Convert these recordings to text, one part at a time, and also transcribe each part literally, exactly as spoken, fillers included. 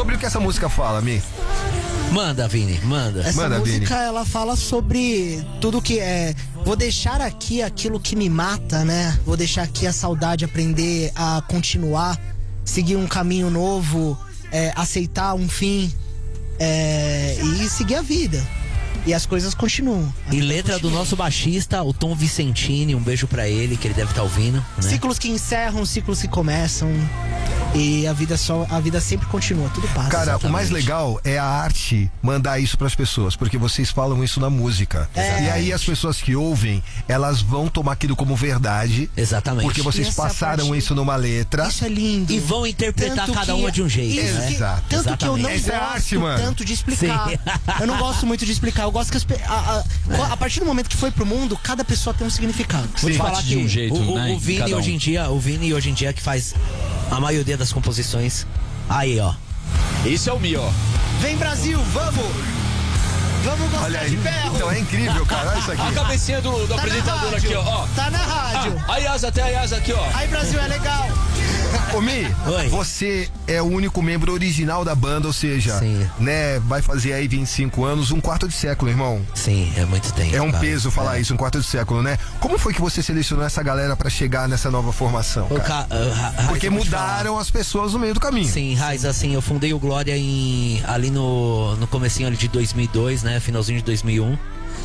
Sobre o que essa música fala, Mi? Manda, Vini, manda. Essa Manda, música, Vini. ela fala sobre tudo que é... Vou deixar aqui aquilo que me mata, né? Vou deixar aqui a saudade, aprender a continuar, seguir um caminho novo, é, aceitar um fim, é, e seguir a vida. E as coisas continuam. E letra do nosso baixista, o Tom Vicentini, um beijo pra ele, que ele deve estar ouvindo, né? Ciclos que encerram, ciclos que começam. E a vida só, a vida sempre continua, tudo passa. Cara, Exatamente. o mais legal é a arte mandar isso pras pessoas, porque vocês falam isso na música. É. E aí as pessoas que ouvem, elas vão tomar aquilo como verdade. Exatamente. Porque vocês E essa passaram parte- isso numa letra. Isso é lindo. E vão interpretar Tanto cada que- uma de um jeito, isso né? que- Exato. Tanto que eu não Essa é gosto arte, mano. tanto de explicar. Sim. Eu não gosto muito de explicar. Eu gosto que as, pe- a, a, a partir do momento que foi pro mundo, cada pessoa tem um significado. Vou te Sim. falar Bate que de um jeito, o, o- né, o em Vini cada um. hoje em dia, o Vini hoje em dia que faz a maioria das composições. Aí, ó. Esse é o Mi, ó. Vem Brasil, vamos! Vamos gostar Olha aí. de ferro! Então é incrível, cara. Olha isso A aqui. cabecinha do, do Tá na apresentador rádio. aqui, ó. ó. Tá na rádio. Ah, a Yasa, até a Yasa aqui, ó. Aí Brasil é legal. Ô Mi, Oi. você é o único membro original da banda, ou seja, Sim. né, vai fazer aí vinte e cinco anos, um quarto de século, irmão. Sim, é muito tempo. É um cara. peso falar É. isso, um quarto de século, né? Como foi que você selecionou essa galera pra chegar nessa nova formação, O cara? ca... uh, Ra- Raiz, Porque eu vou te mudaram as pessoas no meio do caminho. falar. Sim, Raiz, assim, eu fundei o Glória em, ali no, no comecinho ali de dois mil e dois, né? Finalzinho de dois mil e um.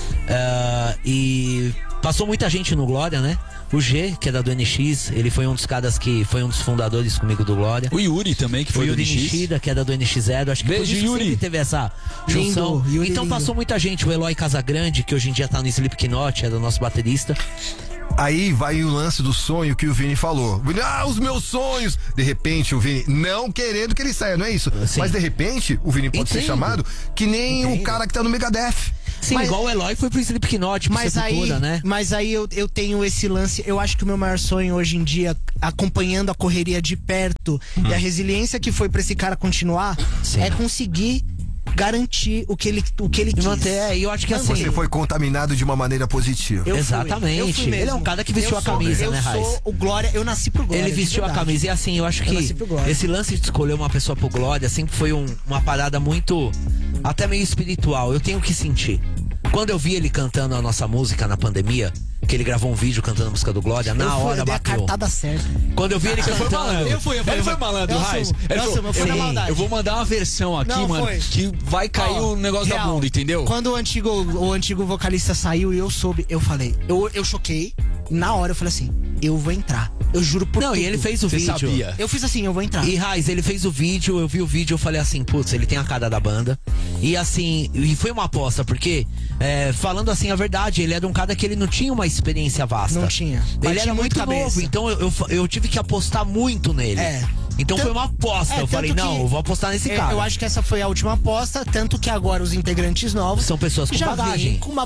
Ah, e passou muita gente no Glória, né? O G, que é da do N X, ele foi um dos caras que foi um dos fundadores comigo do Glória. O Yuri também, que Foi foi o do Yuri N X. Nishida, que é da do N X zero. Acho que Beijo, por isso Yuri. sempre teve essa junção. Lindo, Yuri Então lindo. passou muita gente. O Eloy Casagrande, que hoje em dia tá no Slipknot, é do nosso baterista. Aí vai o lance do sonho que o Vini falou. Vini, ah, os meus sonhos! De repente, o Vini, não querendo que ele saia, não é isso? Sim. Mas de repente, o Vini pode ser Entendo. chamado que nem o Entendo. cara que tá no Megadeth. Sim, Mas- igual o Eloy foi pro Slipknot, pro Mas aí, Sepultura, né? mas aí eu, eu tenho esse lance. Eu acho que o meu maior sonho hoje em dia, acompanhando a correria de perto e a resiliência que foi pra esse cara continuar, Sim. é conseguir garantir o que ele, o que ele E quis. manter, é, e eu acho que assim. Você foi contaminado de uma maneira positiva. Eu fui, Exatamente. eu fui Ele é mesmo. um cara que vestiu Eu a sou- camisa, eu né, Raiz? sou o Glória, eu nasci pro Glória. Ele de vestiu a verdade. camisa e assim, eu acho Eu nasci que pro Glória. esse lance de escolher uma pessoa pro Glória sempre foi um- uma parada muito, até meio espiritual. Eu tenho que sentir. Quando eu vi ele cantando a nossa música na pandemia, que ele gravou um vídeo cantando a música do Glória, na eu fui, hora eu dei a bateu. cartada certa. Quando eu vi ele Você foi cantando. malandro. Eu fui, eu fui, Ele eu foi fui. malandro, Eu Raiz. assumo, Ele eu falou, assumo, eu fui eu, na vou- maldade. eu vou mandar uma versão aqui, Não, mano, foi. que vai cair Ó, o negócio da real, bunda, entendeu? Quando o antigo, o antigo vocalista saiu e eu soube, eu falei, eu, eu choquei. Na hora eu falei assim, eu vou entrar. Eu juro por Não, tudo. e ele fez o Você vídeo. sabia? Eu fiz assim, eu vou entrar. E Raiz, ele fez o vídeo, eu vi o vídeo, eu falei assim, putz, ele tem a cara da banda. E assim, e foi uma aposta, porque, é, falando assim a verdade, ele era um cara que ele não tinha uma experiência vasta. Não tinha. Ele Batia era muito muito cabeça. novo, então eu, eu, eu tive que apostar muito nele. É. Então Tan- foi uma aposta. É, eu falei, tanto não, que- eu vou apostar nesse É, cara. Eu acho que essa foi a última aposta, tanto que agora os integrantes novos São pessoas com já bagagem. vêm com uma